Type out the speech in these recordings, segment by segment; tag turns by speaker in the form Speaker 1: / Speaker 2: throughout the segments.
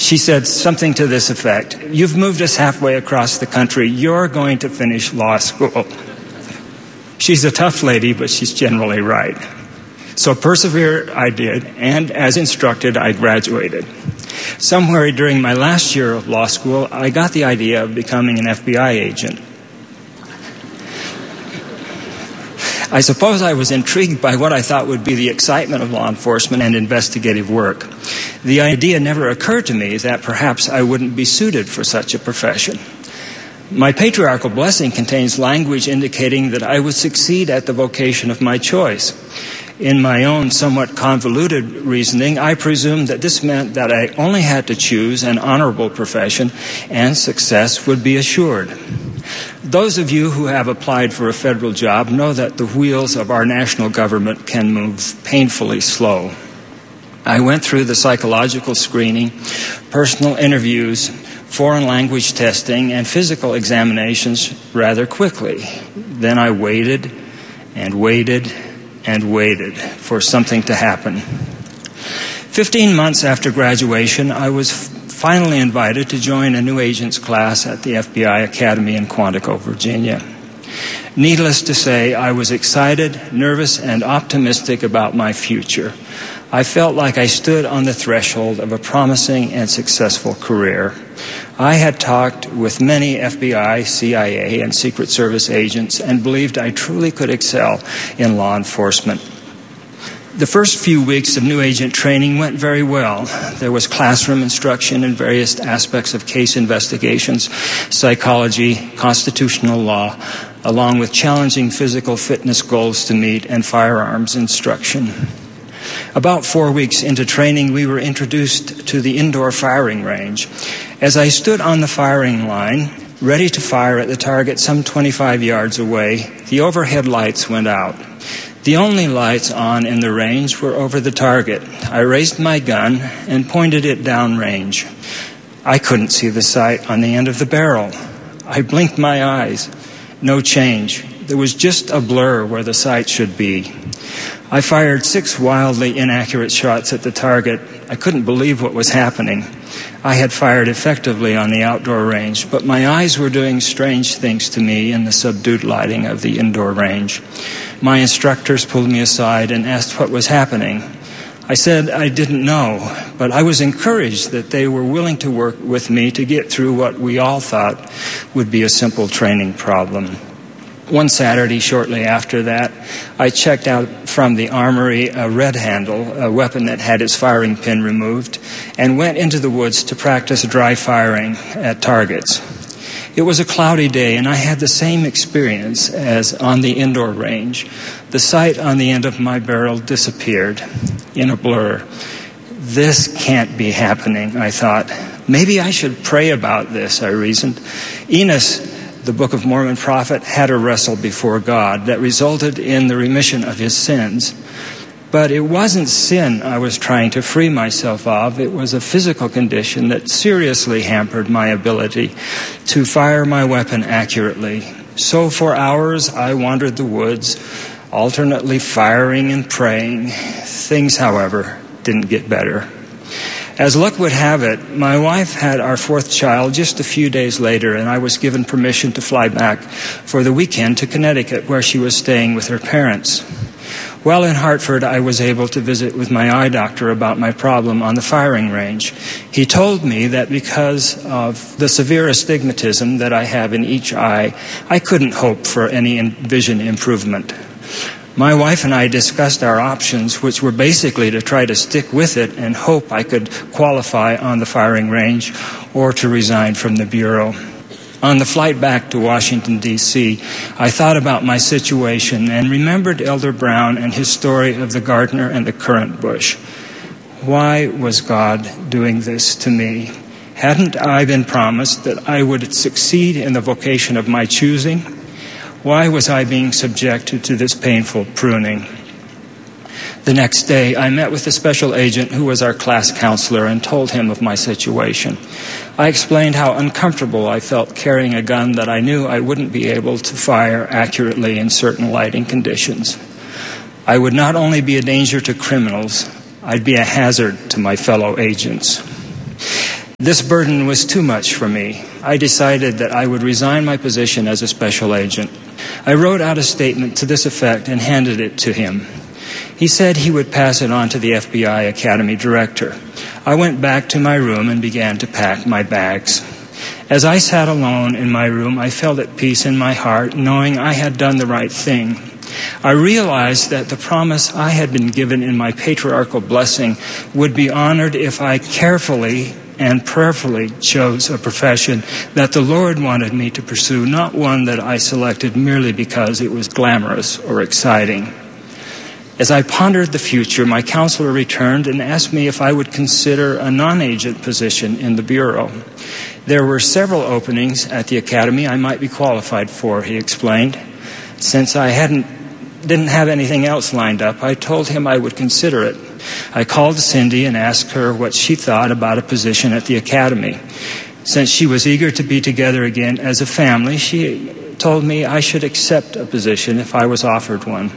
Speaker 1: She said something to this effect: "You've moved us halfway across the country. You're going to finish law school." She's a tough lady, but she's generally right. So persevere I did, and as instructed, I graduated. Somewhere during my last year of law school, I got the idea of becoming an FBI agent. I suppose I was intrigued by what I thought would be the excitement of law enforcement and investigative work. The idea never occurred to me that perhaps I wouldn't be suited for such a profession. My patriarchal blessing contains language indicating that I would succeed at the vocation of my choice. In my own somewhat convoluted reasoning, I presumed that this meant that I only had to choose an honorable profession and success would be assured. Those of you who have applied for a federal job know that the wheels of our national government can move painfully slow. I went through the psychological screening, personal interviews, foreign language testing, and physical examinations rather quickly. Then I waited and waited and waited for something to happen. 15 months after graduation, I was finally invited to join a new agents class at the FBI Academy in Quantico, Virginia. Needless to say, I was excited, nervous, and optimistic about my future. I felt like I stood on the threshold of a promising and successful career. I had talked with many FBI, CIA, and Secret Service agents and believed I truly could excel in law enforcement. The first few weeks of new agent training went very well. There was classroom instruction in various aspects of case investigations, psychology, constitutional law, along with challenging physical fitness goals to meet and firearms instruction. About 4 weeks into training, we were introduced to the indoor firing range. As I stood on the firing line, ready to fire at the target some 25 yards away, the overhead lights went out. The only lights on in the range were over the target. I raised my gun and pointed it downrange. I couldn't see the sight on the end of the barrel. I blinked my eyes. No change. There was just a blur where the sight should be. I fired 6 wildly inaccurate shots at the target. I couldn't believe what was happening. I had fired effectively on the outdoor range, but my eyes were doing strange things to me in the subdued lighting of the indoor range. My instructors pulled me aside and asked what was happening. I said I didn't know, but I was encouraged that they were willing to work with me to get through what we all thought would be a simple training problem. One Saturday, shortly after that, I checked out from the armory a red handle, a weapon that had its firing pin removed, and went into the woods to practice dry firing at targets. It was a cloudy day, and I had the same experience as on the indoor range. The sight on the end of my barrel disappeared in a blur. This can't be happening, I thought. Maybe I should pray about this, I reasoned. Enos, the Book of Mormon prophet, had a wrestle before God that resulted in the remission of his sins. But it wasn't sin I was trying to free myself of. It was a physical condition that seriously hampered my ability to fire my weapon accurately. So for hours I wandered the woods, alternately firing and praying. Things, however, didn't get better. As luck would have it, my wife had our 4th child just a few days later, and I was given permission to fly back for the weekend to Connecticut, where she was staying with her parents. While in Hartford, I was able to visit with my eye doctor about my problem on the firing range. He told me that because of the severe astigmatism that I have in each eye, I couldn't hope for any vision improvement. My wife and I discussed our options, which were basically to try to stick with it and hope I could qualify on the firing range or to resign from the Bureau. On the flight back to Washington, D.C., I thought about my situation and remembered Elder Brown and his story of the gardener and the currant bush. Why was God doing this to me? Hadn't I been promised that I would succeed in the vocation of my choosing? Why was I being subjected to this painful pruning? The next day, I met with a special agent who was our class counselor and told him of my situation. I explained how uncomfortable I felt carrying a gun that I knew I wouldn't be able to fire accurately in certain lighting conditions. I would not only be a danger to criminals, I'd be a hazard to my fellow agents. This burden was too much for me. I decided that I would resign my position as a special agent. I wrote out a statement to this effect and handed it to him. He said he would pass it on to the FBI Academy director. I went back to my room and began to pack my bags. As I sat alone in my room, I felt at peace in my heart, knowing I had done the right thing. I realized that the promise I had been given in my patriarchal blessing would be honored if I carefully and prayerfully chose a profession that the Lord wanted me to pursue, not one that I selected merely because it was glamorous or exciting. As I pondered the future, my counselor returned and asked me if I would consider a non-agent position in the Bureau. There were several openings at the Academy I might be qualified for, he explained. Since I didn't have anything else lined up, I told him I would consider it. I called Cindy and asked her what she thought about a position at the Academy. Since she was eager to be together again as a family, she told me I should accept a position if I was offered one.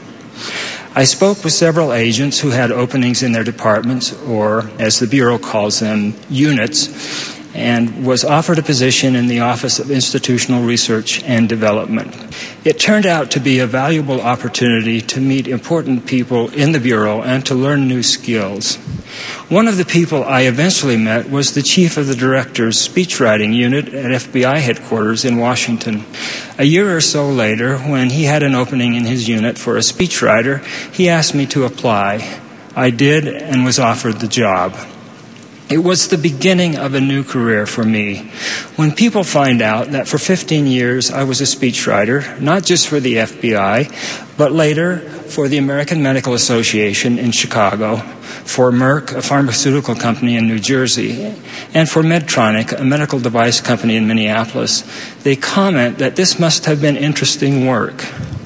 Speaker 1: I spoke with several agents who had openings in their departments, or as the Bureau calls them, units, and was offered a position in the Office of Institutional Research and Development. It turned out to be a valuable opportunity to meet important people in the Bureau and to learn new skills. One of the people I eventually met was the chief of the director's speechwriting unit at FBI headquarters in Washington. A year or so later, when he had an opening in his unit for a speechwriter, he asked me to apply. I did and was offered the job. It was the beginning of a new career for me. When people find out that for 15 years I was a speechwriter, not just for the FBI, but later for the American Medical Association in Chicago, for Merck, a pharmaceutical company in New Jersey, and for Medtronic, a medical device company in Minneapolis, they comment that this must have been interesting work.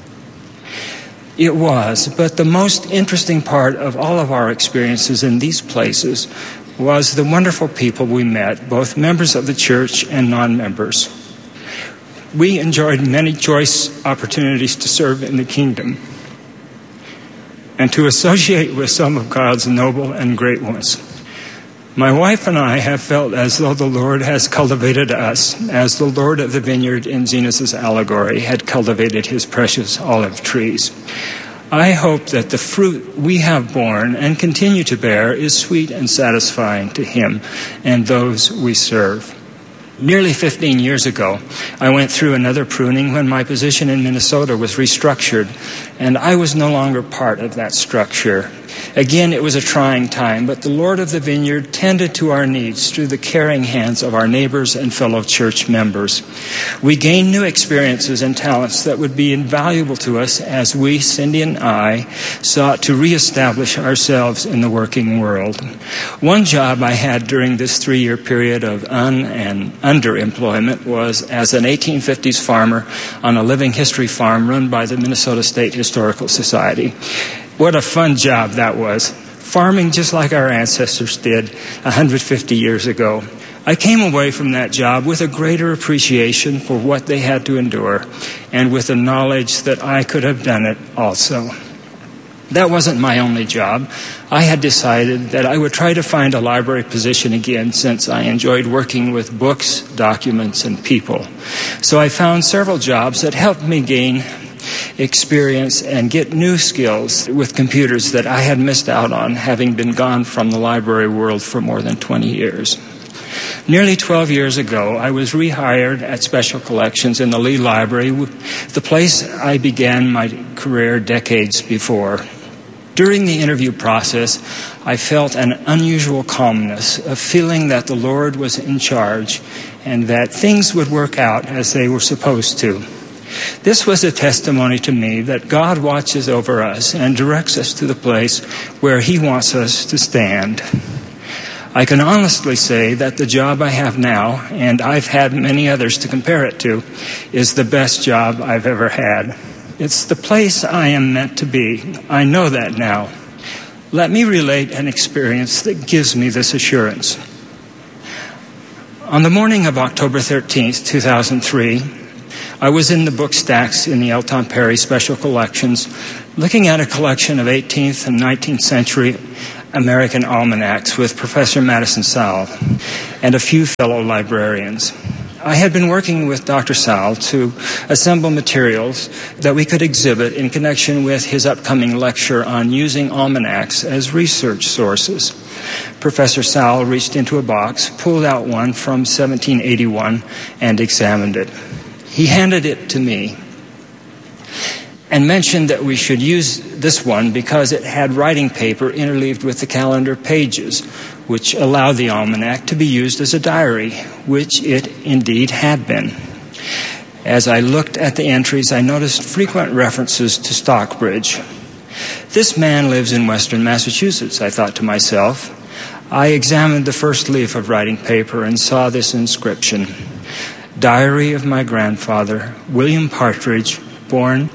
Speaker 1: It was, but the most interesting part of all of our experiences in these places was the wonderful people we met, both members of the church and non-members. We enjoyed many choice opportunities to serve in the kingdom and to associate with some of God's noble and great ones. My wife and I have felt as though the Lord has cultivated us, as the Lord of the vineyard in Zenos's allegory had cultivated his precious olive trees. I hope that the fruit we have borne and continue to bear is sweet and satisfying to him and those we serve. Nearly 15 years ago, I went through another pruning when my position in Minnesota was restructured, and I was no longer part of that structure. Again, it was a trying time, but the Lord of the Vineyard tended to our needs through the caring hands of our neighbors and fellow church members. We gained new experiences and talents that would be invaluable to us as we, Cindy and I, sought to reestablish ourselves in the working world. One job I had during this 3-year period of and underemployment was as an 1850s farmer on a living history farm run by the Minnesota State Historical Society. What a fun job that was. Farming just like our ancestors did 150 years ago. I came away from that job with a greater appreciation for what they had to endure and with the knowledge that I could have done it also. That wasn't my only job. I had decided that I would try to find a library position again since I enjoyed working with books, documents, and people. So I found several jobs that helped me gain experience and get new skills with computers that I had missed out on, having been gone from the library world for more than 20 years. Nearly 12 years ago, I was rehired at Special Collections in the Lee Library, the place I began my career decades before. During the interview process, I felt an unusual calmness, a feeling that the Lord was in charge and that things would work out as they were supposed to. This was a testimony to me that God watches over us and directs us to the place where He wants us to stand. I can honestly say that the job I have now, and I've had many others to compare it to, is the best job I've ever had. It's the place I am meant to be. I know that now. Let me relate an experience that gives me this assurance. On the morning of October 13th, 2003, I was in the book stacks in the Elton Perry Special Collections, looking at a collection of 18th and 19th century American Almanacs with Professor Madison Sowell and a few fellow librarians. I had been working with Dr. Sowell to assemble materials that we could exhibit in connection with his upcoming lecture on using almanacs as research sources. Professor Sowell reached into a box, pulled out one from 1781, and examined it. He handed it to me and mentioned that we should use this one because it had writing paper interleaved with the calendar pages, which allowed the almanac to be used as a diary, which it indeed had been. As I looked at the entries, I noticed frequent references to Stockbridge. This man lives in western Massachusetts, I thought to myself. I examined the first leaf of writing paper and saw this inscription: Diary of my grandfather, William Partridge, born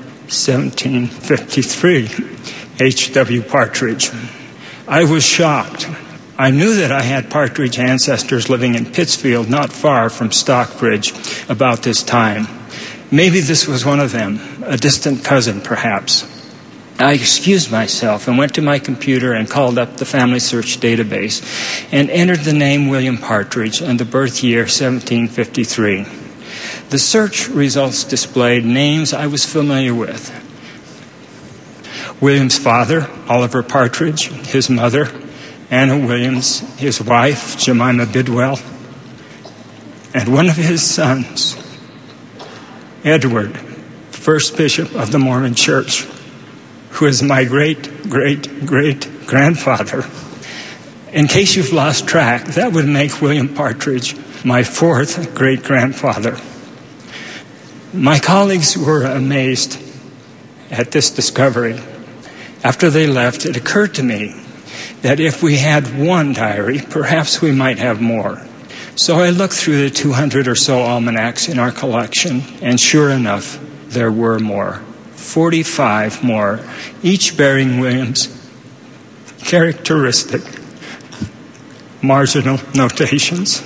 Speaker 1: 1753, H.W. Partridge. I was shocked. I knew that I had Partridge ancestors living in Pittsfield, not far from Stockbridge, about this time. Maybe this was one of them, a distant cousin, perhaps. I excused myself and went to my computer and called up the Family Search database and entered the name William Partridge and the birth year 1753. The search results displayed names I was familiar with. William's father, Oliver Partridge, his mother, Anna Williams, his wife, Jemima Bidwell, and one of his sons, Edward, first bishop of the Mormon Church, who is my great-great-great-grandfather. In case you've lost track, that would make William Partridge my fourth great-grandfather. My colleagues were amazed at this discovery. After they left, it occurred to me that if we had one diary, perhaps we might have more. So I looked through the 200 or so almanacs in our collection, and sure enough, there were more. 45 more, each bearing William's characteristic marginal notations.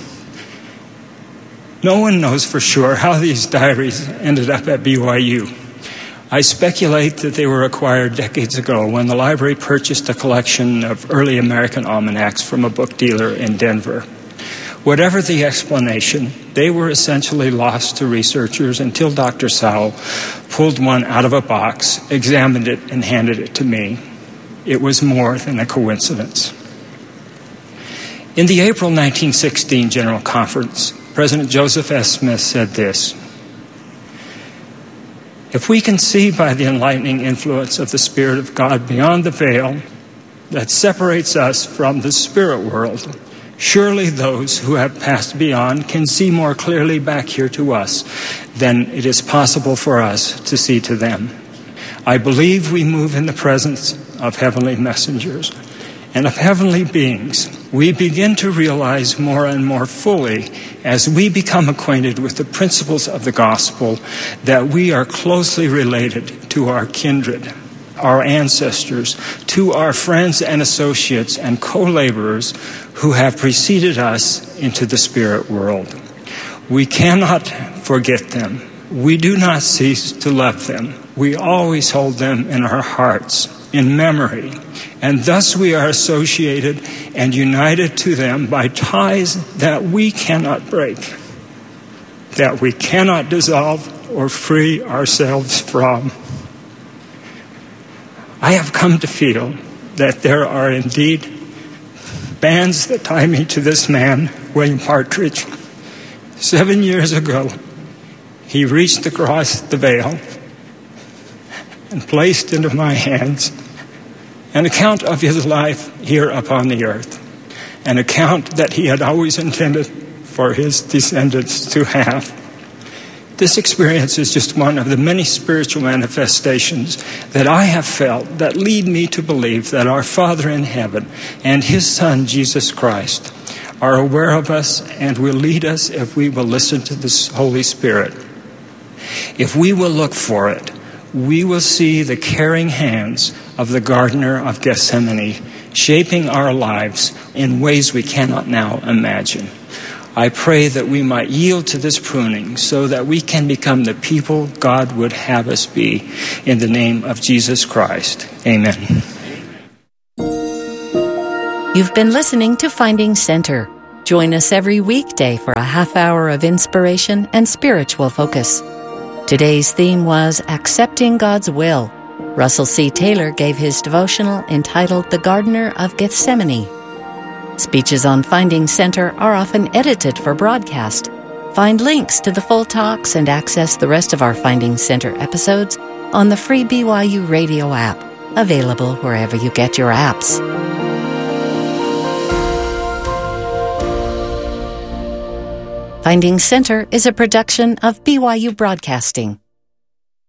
Speaker 1: No one knows for sure how these diaries ended up at BYU. I speculate that they were acquired decades ago when the library purchased a collection of early American almanacs from a book dealer in Denver. Whatever the explanation, they were essentially lost to researchers until Dr. Sowell pulled one out of a box, examined it, and handed it to me. It was more than a coincidence. In the April 1916 General Conference, President Joseph S. Smith said this: "If we can see by the enlightening influence of the Spirit of God beyond the veil that separates us from the spirit world, surely those who have passed beyond can see more clearly back here to us than it is possible for us to see to them. I believe we move in the presence of heavenly messengers and of heavenly beings. We begin to realize more and more fully as we become acquainted with the principles of the gospel that we are closely related to our kindred, our ancestors, to our friends and associates and co-laborers who have preceded us into the spirit world. We cannot forget them. We do not cease to love them. We always hold them in our hearts, in memory, and thus we are associated and united to them by ties that we cannot break, that we cannot dissolve or free ourselves from. I have come to feel that there are indeed bands that tie me to this man, William Partridge. 7 years ago, he reached across the veil and placed into my hands an account of his life here upon the earth, an account that he had always intended for his descendants to have. This experience is just one of the many spiritual manifestations that I have felt that lead me to believe that our Father in heaven and his Son, Jesus Christ, are aware of us and will lead us if we will listen to the Holy Spirit. If we will look for it, we will see the caring hands of the gardener of Gethsemane shaping our lives in ways we cannot now imagine. I pray that we might yield to this pruning so that we can become the people God would have us be. In the name of Jesus Christ, amen.
Speaker 2: You've been listening to Finding Center. Join us every weekday for a half hour of inspiration and spiritual focus. Today's theme was Accepting God's Will. Russell C. Taylor gave his devotional entitled The Gardener of Gethsemane. Speeches on Finding Center are often edited for broadcast. Find links to the full talks and access the rest of our Finding Center episodes on the free BYU radio app, available wherever you get your apps. Finding Center is a production of BYU Broadcasting.